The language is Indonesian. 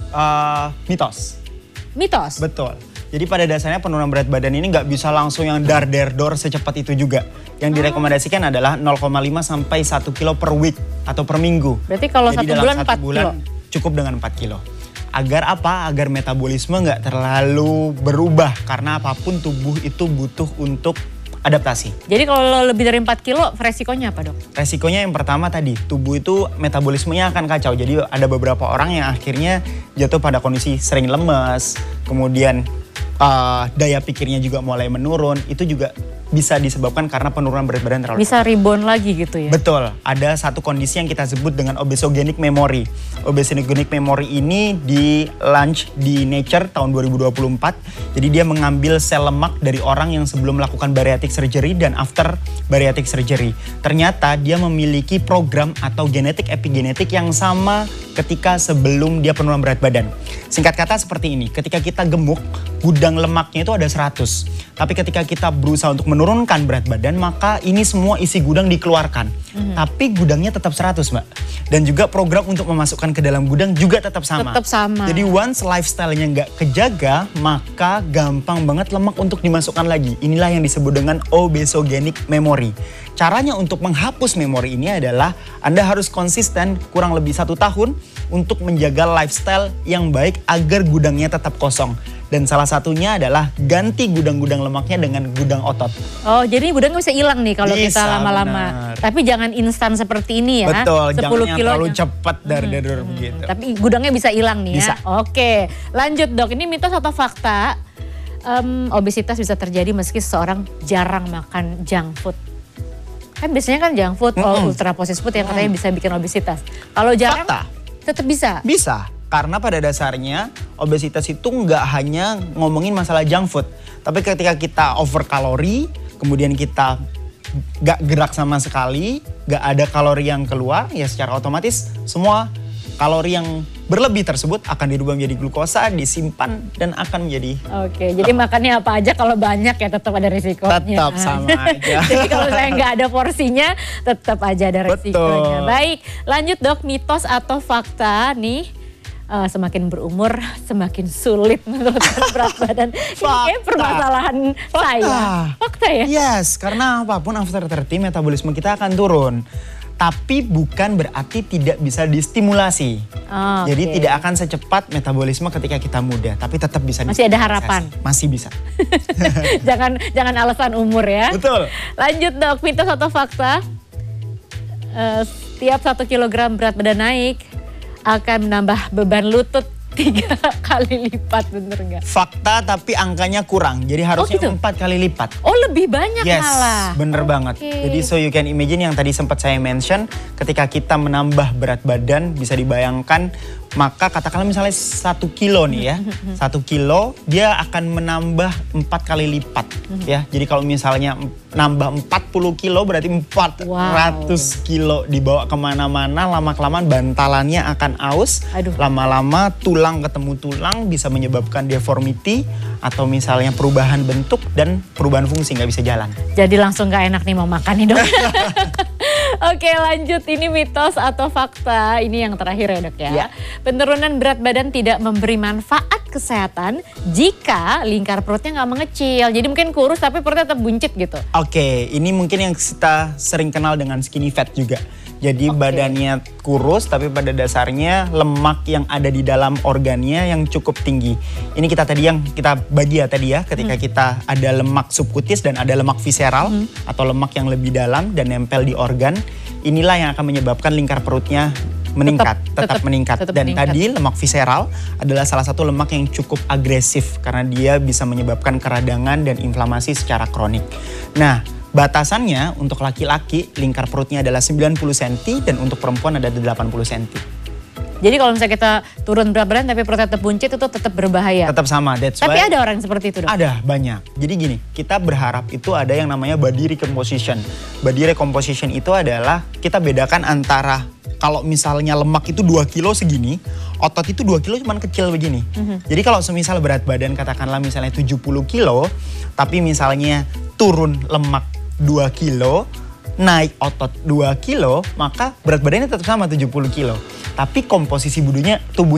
Mitos. Mitos? Betul. Jadi pada dasarnya penurunan berat badan ini nggak bisa langsung yang dar-der-dor secepat itu juga. Yang direkomendasikan adalah 0,5 sampai 1 kilo per week atau per minggu. Berarti kalau Jadi 1 dalam bulan 1 4 bulan kilo? cukup dengan 4 kilo. Agar apa? Agar metabolisme nggak terlalu berubah. Karena apapun tubuh itu butuh untuk adaptasi. Jadi kalau lebih dari 4 kilo resikonya apa, Dok? Resikonya yang pertama tadi, tubuh itu metabolismenya akan kacau. Jadi ada beberapa orang yang akhirnya jatuh pada kondisi sering lemes, kemudian daya pikirnya juga mulai menurun. Itu juga bisa disebabkan karena penurunan berat badan terlalu Bisa rebound lagi gitu ya? Betul, ada satu kondisi yang kita sebut dengan obesogenic memory. Obesogenic memory ini di launch di Nature tahun 2024. Jadi dia mengambil sel lemak dari orang yang sebelum melakukan bariatric surgery dan after bariatric surgery. Ternyata dia memiliki program atau genetik epigenetik yang sama ketika sebelum dia penurunan berat badan. Singkat kata seperti ini, ketika kita gemuk, gudang lemaknya itu ada 100. Tapi ketika kita berusaha untuk menurunkan berat badan, maka ini semua isi gudang dikeluarkan. Tapi gudangnya tetap 100, Mbak. Dan juga program untuk memasukkan ke dalam gudang juga tetap sama. Tetap sama. Jadi once lifestyle-nya nggak kejaga, maka gampang banget lemak untuk dimasukkan lagi. Inilah yang disebut dengan obesogenic memory. Caranya untuk menghapus memori ini adalah Anda harus konsisten kurang lebih 1 tahun untuk menjaga lifestyle yang baik agar gudangnya tetap kosong. Dan salah satunya adalah ganti gudang-gudang lemaknya dengan gudang otot. Oh, jadi gudangnya bisa hilang nih kalau kita lama-lama. Tapi jangan instan seperti ini ya. Betul, 10 jangan yang kilo terlalu cepat dar-dar begitu. Tapi gudangnya bisa hilang nih Bisa. ya. Oke, lanjut Dok. Ini mitos atau fakta? Obesitas bisa terjadi meski seseorang jarang makan junk food. Kan biasanya kan junk food, ultra processed food yang katanya bisa bikin obesitas. Kalau jarang, Fakta. tetap bisa. Bisa, karena pada dasarnya obesitas itu nggak hanya ngomongin masalah junk food. Tapi ketika kita over kalori, kemudian kita nggak gerak sama sekali, nggak ada kalori yang keluar, ya secara otomatis semua kalori yang berlebih tersebut akan dirubah menjadi glukosa, disimpan dan akan menjadi. Oke, jadi makannya apa aja kalau banyak ya tetap ada risikonya. Tetap sama aja. Jadi kalau saya nggak ada porsinya, tetap aja ada risikonya. Betul. Baik, lanjut Dok, mitos atau fakta nih, semakin berumur semakin sulit menurunkan berat badan. Ini kayak permasalahan saya. Fakta ya? Yes, karena apapun after 30 metabolisme kita akan turun. Tapi bukan berarti tidak bisa distimulasi. Jadi tidak akan secepat metabolisme ketika kita muda, tapi tetap bisa. Masih ada harapan. Masih bisa. jangan alasan umur ya. Betul. Lanjut Dok, mitos atau fakta? Setiap 1 kilogram berat badan naik akan menambah beban lutut 3 kali lipat, bener nggak? Fakta tapi angkanya kurang, jadi harusnya gitu? 4 kali lipat. Oh, lebih banyak Yes, malah. bener banget. Jadi so you can imagine yang tadi sempat saya mention, ketika kita menambah berat badan bisa dibayangkan, maka katakanlah misalnya 1 kilo nih ya, 1 kilo dia akan menambah 4 kali lipat ya. Jadi kalau misalnya nambah 40 kilo berarti 400 kilo dibawa kemana-mana, lama-kelamaan bantalannya akan aus. Lama-lama tulang ketemu tulang bisa menyebabkan deformity atau misalnya perubahan bentuk dan perubahan fungsi, nggak bisa jalan. Jadi langsung gak enak nih mau makan nih Dok. Oke, lanjut, ini mitos atau fakta, ini yang terakhir ya Dok ya. Penurunan berat badan tidak memberi manfaat kesehatan jika lingkar perutnya nggak mengecil. Jadi mungkin kurus tapi perutnya tetap buncit gitu. Oke, ini mungkin yang kita sering kenal dengan skinny fat juga. Jadi badannya kurus tapi pada dasarnya lemak yang ada di dalam organnya yang cukup tinggi. Ini kita tadi yang kita bagi ya tadi ya, ketika kita ada lemak subkutis dan ada lemak visceral atau lemak yang lebih dalam dan nempel di organ. Inilah yang akan menyebabkan lingkar perutnya meningkat, tetap meningkat. Dan tadi lemak visceral adalah salah satu lemak yang cukup agresif karena dia bisa menyebabkan keradangan dan inflamasi secara kronik. Nah, batasannya untuk laki-laki lingkar perutnya adalah 90 cm dan untuk perempuan ada 80 cm. Jadi kalau misalnya kita turun berat badan tapi perutnya tetap buncit itu tetap berbahaya. Tetap sama, that's why. Tapi ada orang seperti itu Dok? Ada, banyak. Jadi gini, kita berharap itu ada yang namanya body recomposition. Body recomposition itu adalah kita bedakan antara kalau misalnya lemak itu 2 kilo segini, otot itu 2 kilo cuman kecil begini. Jadi kalau semisal berat badan katakanlah misalnya 70 kilo, tapi misalnya turun lemak 2 kilo, naik otot 2 kilo, maka berat badannya tetap sama 70 kilo. Tapi komposisi tubuhnya